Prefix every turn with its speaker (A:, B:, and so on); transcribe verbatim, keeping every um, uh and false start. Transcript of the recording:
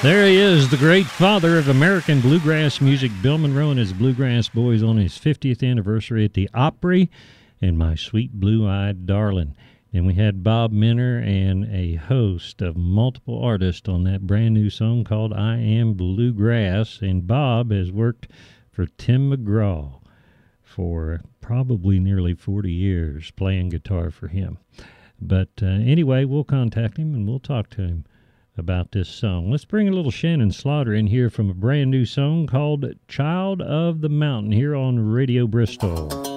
A: There he is, the great father of American bluegrass music, Bill Monroe and his Bluegrass Boys on his fiftieth anniversary at the Opry, and My Sweet Blue-Eyed Darling. And we had Bob Minner and a host of multiple artists on that brand new song called I Am Bluegrass. And Bob has worked for Tim McGraw for probably nearly forty years, playing guitar for him. But uh, anyway, we'll contact him and we'll talk to him about this song. Let's bring a little Shannon Slaughter in here from a brand new song called Child of the Mountain here on Radio Bristol.